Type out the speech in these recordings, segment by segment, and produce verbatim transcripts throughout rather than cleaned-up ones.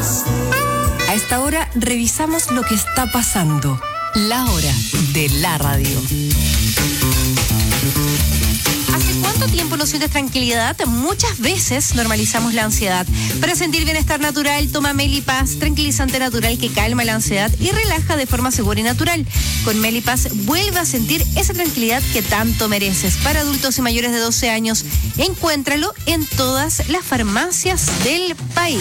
A esta hora revisamos lo que está pasando. La hora de la radio. ¿Hace cuánto tiempo no sientes tranquilidad? Muchas veces normalizamos la ansiedad. Para sentir bienestar natural, toma Melipaz, tranquilizante natural que calma la ansiedad y relaja de forma segura y natural. Con Melipaz vuelve a sentir esa tranquilidad que tanto mereces. Para adultos y mayores de doce años, encuéntralo en todas las farmacias del país.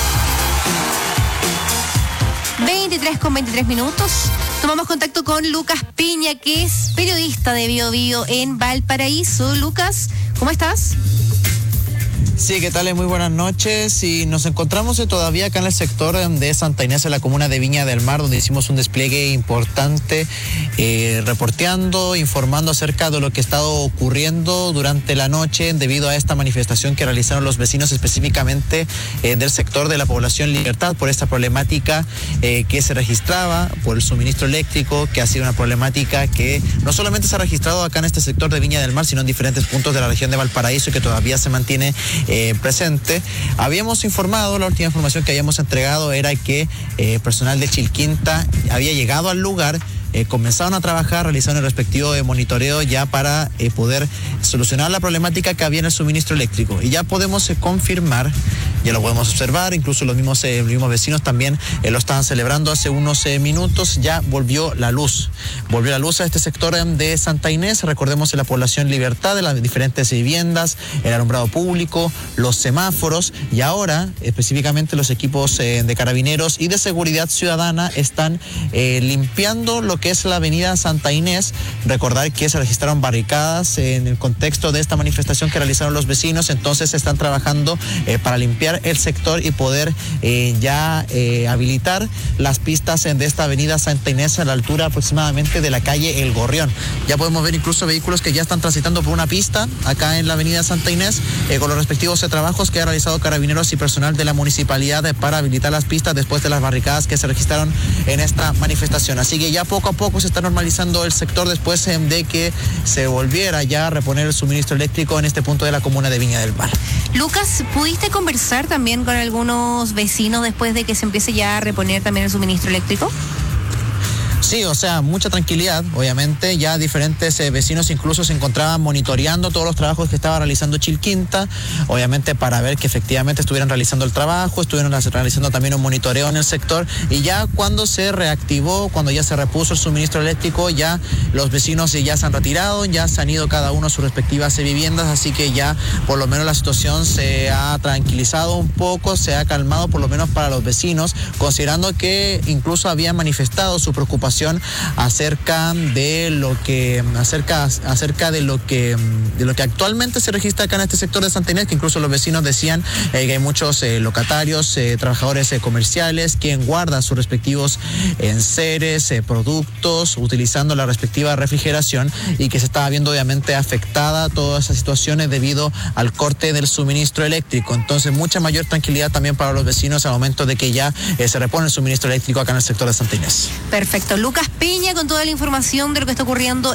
veintitrés con veintitrés minutos. Tomamos contacto con Lucas Piña, que es periodista de Bio Bio en Valparaíso. Lucas, ¿cómo estás? Sí, ¿qué tal? Muy buenas noches. Y nos encontramos todavía acá en el sector de Santa Inés, en la comuna de Viña del Mar, donde hicimos un despliegue importante, eh, reporteando, informando acerca de lo que ha estado ocurriendo durante la noche debido a esta manifestación que realizaron los vecinos específicamente eh, del sector de la población Libertad por esta problemática eh, que se registraba por el suministro eléctrico, que ha sido una problemática que no solamente se ha registrado acá en este sector de Viña del Mar, sino en diferentes puntos de la región de Valparaíso y que todavía se mantiene Eh, presente. Habíamos informado, la última información que habíamos entregado era que eh, personal de Chilquinta había llegado al lugar, eh, comenzaron a trabajar, realizaron el respectivo eh, monitoreo ya para eh, poder solucionar la problemática que había en el suministro eléctrico. Y ya podemos eh, confirmar, ya lo podemos observar, incluso los mismos, eh, los mismos vecinos también eh, lo estaban celebrando hace unos eh, minutos, ya volvió la luz. Volvió la luz a este sector de Santa Inés, recordemos en la población Libertad, de las diferentes viviendas, el alumbrado público, los semáforos, y ahora específicamente los equipos eh, de carabineros y de seguridad ciudadana están eh, limpiando lo que es la avenida Santa Inés. Recordar que se registraron barricadas eh, en el contexto de esta manifestación que realizaron los vecinos, entonces están trabajando eh, para limpiar el sector y poder eh, ya eh, habilitar las pistas eh, de esta avenida Santa Inés a la altura aproximadamente de la calle El Gorrión. Ya podemos ver incluso vehículos que ya están transitando por una pista acá en la avenida Santa Inés eh, con los respectivos eh, trabajos que ha realizado carabineros y personal de la municipalidad eh, para habilitar las pistas después de las barricadas que se registraron en esta manifestación. Así que ya poco a poco se está normalizando el sector después eh, de que se volviera ya a reponer el suministro eléctrico en este punto de la comuna de Viña del Mar. Lucas, ¿pudiste conversar también con algunos vecinos después de que se empiece ya a reponer también el suministro eléctrico? Sí, o sea, mucha tranquilidad, obviamente. Ya diferentes eh, vecinos incluso se encontraban monitoreando todos los trabajos que estaba realizando Chilquinta, obviamente para ver que efectivamente estuvieran realizando el trabajo, estuvieron realizando también un monitoreo en el sector, y ya cuando se reactivó, cuando ya se repuso el suministro eléctrico, ya los vecinos ya se han retirado, ya se han ido cada uno a sus respectivas viviendas, así que ya por lo menos la situación se ha tranquilizado un poco, se ha calmado por lo menos para los vecinos, considerando que incluso habían manifestado su preocupación acerca de lo que acerca acerca de lo que de lo que actualmente se registra acá en este sector de Santa Inés, que incluso los vecinos decían eh, que hay muchos eh, locatarios, eh, trabajadores eh, comerciales, quien guardan sus respectivos enseres, eh, productos, utilizando la respectiva refrigeración, y que se estaba viendo obviamente afectada todas esas situaciones debido al corte del suministro eléctrico. Entonces, mucha mayor tranquilidad también para los vecinos al momento de que ya eh, se repone el suministro eléctrico acá en el sector de Santa Inés. Perfecto. Lucas Peña con toda la información de lo que está ocurriendo